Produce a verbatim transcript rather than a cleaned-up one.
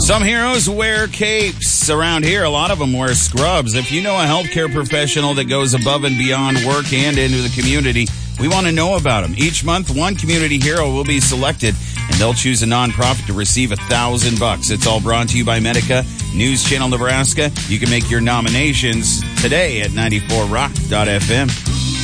Some heroes wear capes. Around here, a lot of them wear scrubs. If you know a healthcare professional that goes above and beyond work and into the community, we want to know about them. Each month, one community hero will be selected, and they'll choose a nonprofit to receive a thousand bucks. It's all brought to you by Medica, News Channel Nebraska. You can make your nominations today at ninety-four rock dot f m.